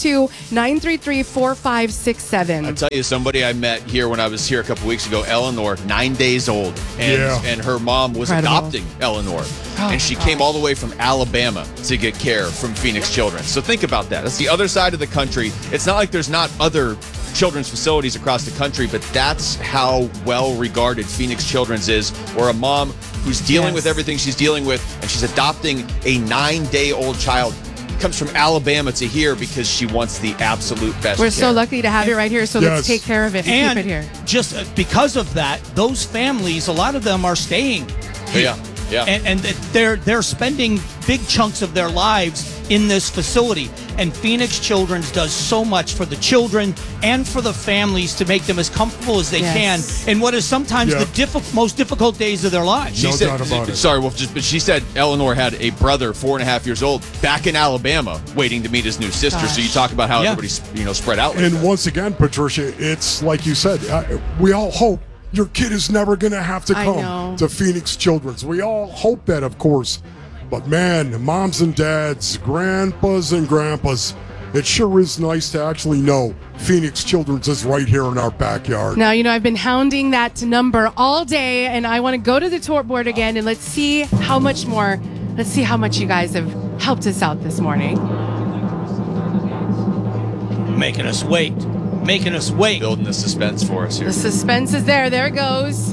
602-933-4567. I'll tell you, somebody I met here when I was here a couple weeks ago, Eleanor, 9 days old. And her mom was Incredible. adopting Eleanor. And she came all the way from Alabama to get care from Phoenix Children. So think about that. That's the other side of the country. It's not like there's not other children's facilities across the country, but that's how well regarded Phoenix Children's is, or a mom who's dealing with everything she's dealing with, and she's adopting a 9-day-old child. Comes from Alabama to here because she wants the absolute best We're care. so lucky to have it right here. So let's take care of it and keep it here. Just because of that, those families, a lot of them are staying here. Yeah. And they're spending big chunks of their lives in this facility. And Phoenix Children's does so much for the children and for the families to make them as comfortable as they can in what is sometimes the most difficult days of their lives. She said, sorry, Wolf, but she said Eleanor had a brother, 4.5 years old, back in Alabama, waiting to meet his new sister. So you talk about how everybody's spread out. Like And that. once again, Patricia, it's like you said, we all hope your kid is never going to have to I come know. to Phoenix Children's. We all hope that, of course. But man, moms and dads, grandpas and grandpas, it sure is nice to actually know Phoenix Children's is right here in our backyard. Now, I've been hounding that number all day, and I want to go to the tort board again, and let's see how much more. Let's see how much you guys have helped us out this morning. Making us wait. Building the suspense for us here. The suspense is there. There it goes.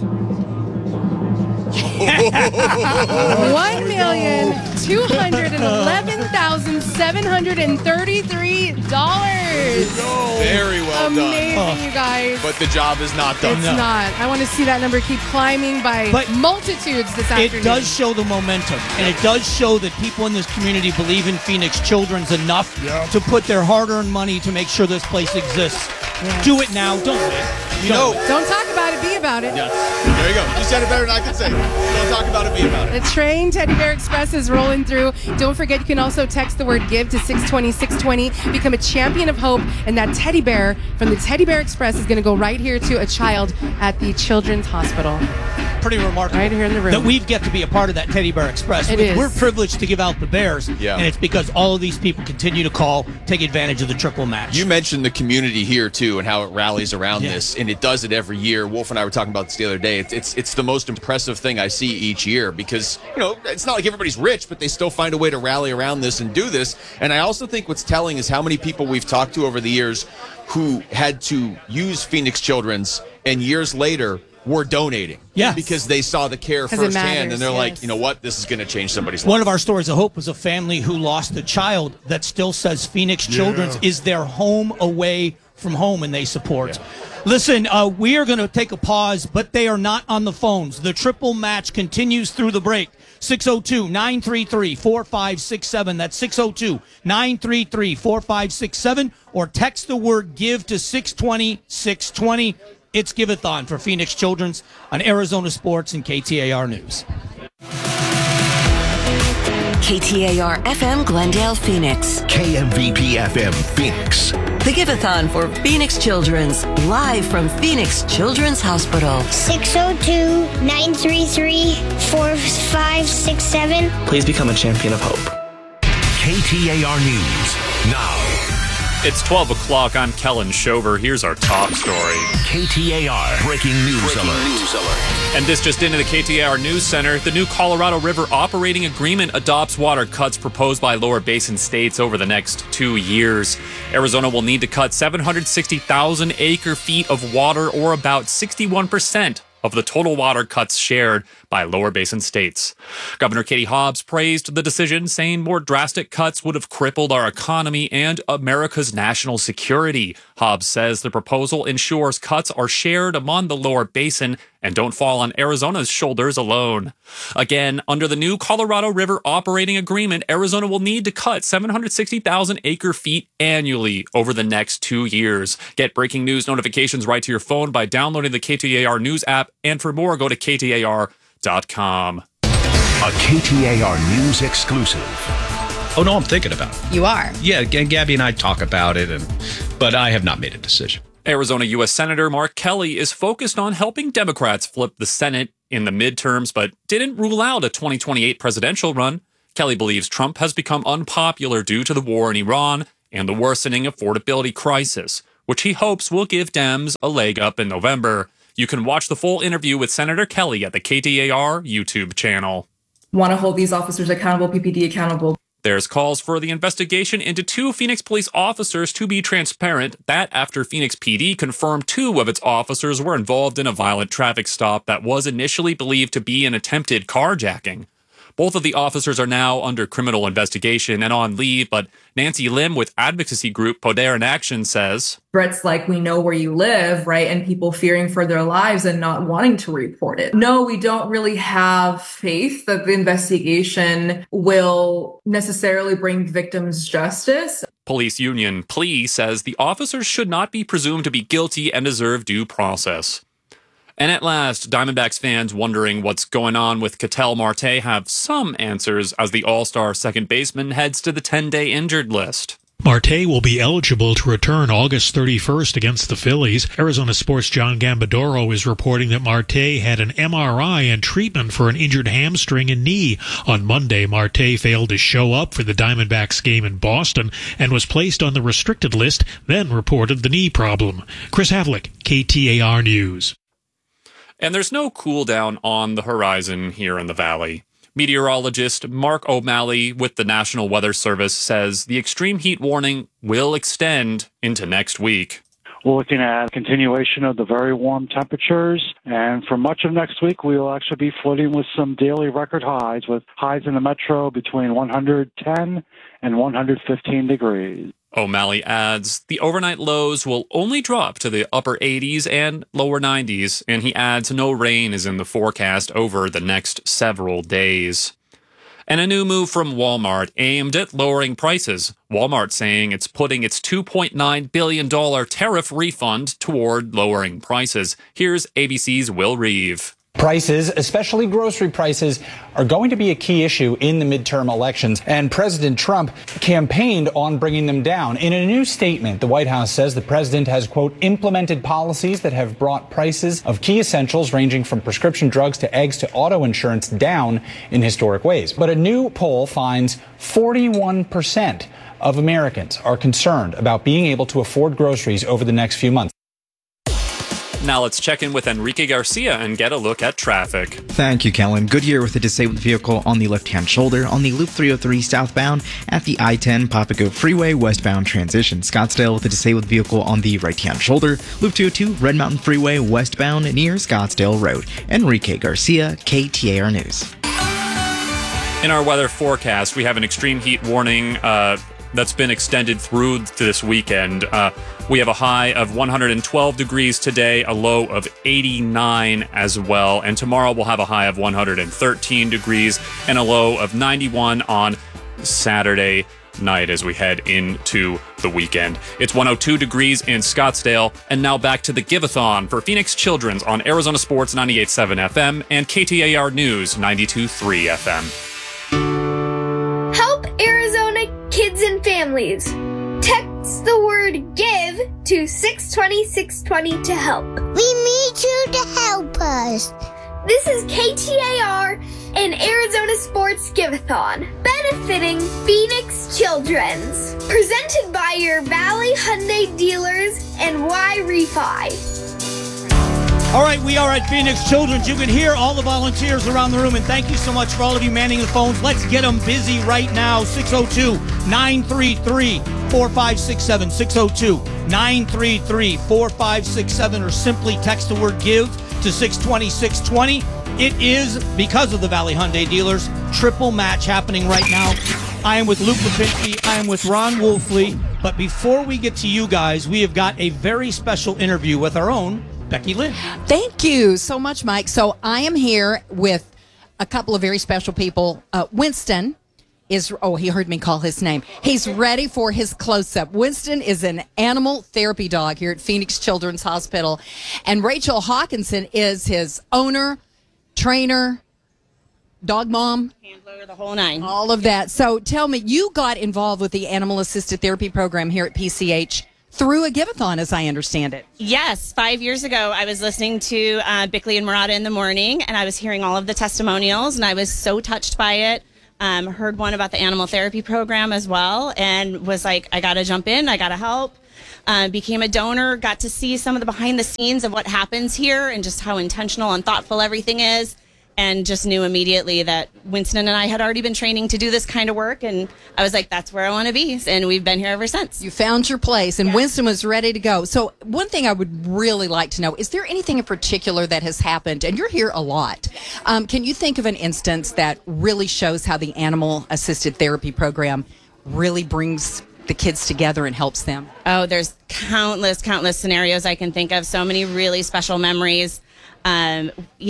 $1,211,733. Very well Amazing, done. you guys. But the job is not done. It's not. I want to see that number keep climbing by multitudes this afternoon. It does show the momentum, and it does show that people in this community believe in Phoenix Children's enough to put their hard-earned money to make sure this place exists. Do it now. Don't wait. Don't talk about it, be about it. Yes. There you go. You said it better than I could say. Don't talk about it, be about it. The train Teddy Bear Express is rolling through. Don't forget, you can also text the word GIVE to 620-620. Become a champion of hope. And that teddy bear from the Teddy Bear Express is going to go right here to a child at the Children's Hospital. Pretty remarkable. Right here in the room. That we get to be a part of that Teddy Bear Express. It is. We're privileged to give out the bears. Yeah. And it's because all of these people continue to call, take advantage of the triple match. You mentioned the community here too, and how it rallies around this, and it does it every year. Wolf and I were talking about this the other day. It's the most impressive thing I see each year because it's not like everybody's rich, but they still find a way to rally around this and do this. And I also think what's telling is how many people we've talked to over the years who had to use Phoenix Children's, and years later were donating. Yes. Because they saw the care 'Cause it firsthand, matters, and they're like, yes. you know what, this is going to change somebody's life. One of our stories of hope was a family who lost a child that still says Phoenix Children's is their home away from home, and they support. Listen, we are going to take a pause, but they are not on the phones. The triple match continues through the break. 602-933-4567. That's 602-933-4567. Or text the word GIVE to 620-620. It's Give-a-thon for Phoenix Children's on Arizona Sports and KTAR News. KTAR FM Glendale, Phoenix. KMVP FM Phoenix. The Give-a-thon for Phoenix Children's, live from Phoenix Children's Hospital. 602-933-4567. Please become a champion of hope. KTAR News now. It's 12 o'clock. I'm Kellen Shover. Here's our top story. KTAR breaking news alert. And this just into the KTAR News Center. The new Colorado River Operating Agreement adopts water cuts proposed by lower basin states over the next 2 years. Arizona will need to cut 760,000 acre-feet of water, or about 61% of the total water cuts shared by lower basin states. Governor Katie Hobbs praised the decision, saying more drastic cuts would have crippled our economy and America's national security. Hobbs says the proposal ensures cuts are shared among the lower basin And don't fall on Arizona's shoulders alone. Again, under the new Colorado River Operating Agreement, Arizona will need to cut 760,000 acre-feet annually over the next 2 years. Get breaking news notifications right to your phone by downloading the KTAR News app. And for more, go to KTAR.com. A KTAR News exclusive. Oh, no, I'm thinking about it. You are? Yeah, Gabby and I talk about it, but I have not made a decision. Arizona U.S. Senator Mark Kelly is focused on helping Democrats flip the Senate in the midterms, but didn't rule out a 2028 presidential run. Kelly believes Trump has become unpopular due to the war in Iran and the worsening affordability crisis, which he hopes will give Dems a leg up in November. You can watch the full interview with Senator Kelly at the KTAR YouTube channel. Want to hold these officers accountable, PPD accountable. There's calls for the investigation into 2 Phoenix police officers to be transparent. That after Phoenix PD confirmed 2 of its officers were involved in a violent traffic stop that was initially believed to be an attempted carjacking. Both of the officers are now under criminal investigation and on leave, but Nancy Lim with advocacy group Poder in Action says, threats like we know where you live, right? And people fearing for their lives and not wanting to report it. No, we don't really have faith that the investigation will necessarily bring victims justice. Police Union PLEA says the officers should not be presumed to be guilty and deserve due process. And at last, Diamondbacks fans wondering what's going on with Ketel Marte have some answers as the All-Star second baseman heads to the 10-day injured list. Marte will be eligible to return August 31st against the Phillies. Arizona Sports' John Gambadoro is reporting that Marte had an MRI and treatment for an injured hamstring and knee. On Monday, Marte failed to show up for the Diamondbacks game in Boston and was placed on the restricted list, then reported the knee problem. Chris Havlick, KTAR News. And there's no cool down on the horizon here in the Valley. Meteorologist Mark O'Malley with the National Weather Service says the extreme heat warning will extend into next week. We're looking at continuation of the very warm temperatures, and for much of next week, we will actually be flirting with some daily record highs, with highs in the metro between 110 and 115 degrees. O'Malley adds, the overnight lows will only drop to the upper 80s and lower 90s, and he adds no rain is in the forecast over the next several days. And a new move from Walmart aimed at lowering prices. Walmart saying it's putting its $2.9 billion tariff refund toward lowering prices. Here's ABC's Will Reeve. Prices, especially grocery prices, are going to be a key issue in the midterm elections, and President Trump campaigned on bringing them down. In a new statement, the White House says the president has, quote, implemented policies that have brought prices of key essentials ranging from prescription drugs to eggs to auto insurance down in historic ways. But a new poll finds 41% of Americans are concerned about being able to afford groceries over the next few months. Now let's check in with Enrique Garcia and get a look at traffic. Thank you, Kellen. Goodyear with a disabled vehicle on the left-hand shoulder on the Loop 303 southbound at the I-10 Papago Freeway westbound transition. Scottsdale with a disabled vehicle on the right-hand shoulder. Loop 202 Red Mountain Freeway westbound near Scottsdale Road. Enrique Garcia, KTAR News. In our weather forecast, we have an extreme heat warning that's been extended through this weekend. We have a high of 112 degrees today, a low of 89 as well. And tomorrow we'll have a high of 113 degrees and a low of 91 on Saturday night as we head into the weekend. It's 102 degrees in Scottsdale. And now back to the Give-a-thon for Phoenix Children's on Arizona Sports 98.7 FM and KTAR News 92.3 FM. Help Arizona kids and families. Text the word GIVE to 620-620 to help. We need you to help us. This is KTAR and Arizona Sports Give-a-thon, benefiting Phoenix Children's. Presented by your Valley Hyundai dealers and Y-Refi. All right, we are at Phoenix Children's. You can hear all the volunteers around the room, and thank you so much for all of you manning the phones. Let's get them busy right now. 602-933-4567. 602-933-4567, or simply text the word GIVE to 620-620. It is, because of the Valley Hyundai dealers, triple match happening right now. I am with Luke Lipinski. I am with Ron Wolfley. But before we get to you guys, we have got a very special interview with our own Becky Lynn. Thank you so much, Mike. So I am here with a couple of very special people. Winston is, he heard me call his name. He's ready for his close-up. Winston is an animal therapy dog here at Phoenix Children's Hospital. And Rachel Hawkinson is his owner, trainer, dog mom. Handler, the whole nine. All of that. So tell me, you got involved with the Animal Assisted Therapy Program here at PCH through a give-a-thon, as I understand it. Yes, 5 years ago, I was listening to Bickley and Murata in the morning, and I was hearing all of the testimonials, and I was so touched by it. Heard one about the animal therapy program as well, and was like, I got to jump in, I got to help. Became a donor, got to see some of the behind the scenes of what happens here and just how intentional and thoughtful everything is. And just knew immediately that Winston and I had already been training to do this kind of work. And I was like, that's where I want to be. And we've been here ever since. You found your place, and Winston was ready to go. So one thing I would really like to know, is there anything in particular that has happened? And you're here a lot. Can you think of an instance that really shows how the Animal Assisted Therapy Program really brings the kids together and helps them? Oh, there's countless scenarios I can think of. So many really special memories.